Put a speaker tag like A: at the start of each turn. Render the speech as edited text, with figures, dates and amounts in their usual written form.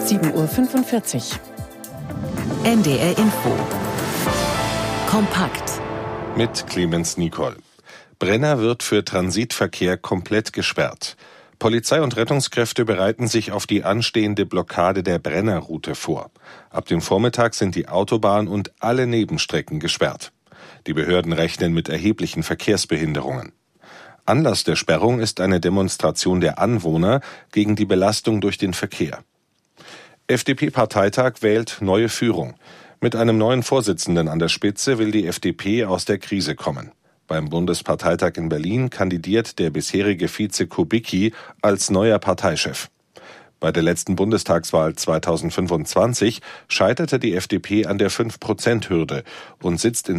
A: 7:45 Uhr.
B: NDR Info. Kompakt.
C: Mit Clemens Nicol. Brenner wird für Transitverkehr komplett gesperrt. Polizei und Rettungskräfte bereiten sich auf die anstehende Blockade der Brennerroute vor. Ab dem Vormittag sind die Autobahn und alle Nebenstrecken gesperrt. Die Behörden rechnen mit erheblichen Verkehrsbehinderungen. Anlass der Sperrung ist eine Demonstration der Anwohner gegen die Belastung durch den Verkehr. FDP-Parteitag wählt neue Führung. Mit einem neuen Vorsitzenden an der Spitze will die FDP aus der Krise kommen. Beim Bundesparteitag in Berlin kandidiert der bisherige Vize Kubicki als neuer Parteichef. Bei der letzten Bundestagswahl 2025 scheiterte die FDP an der 5%-Hürde und sitzt in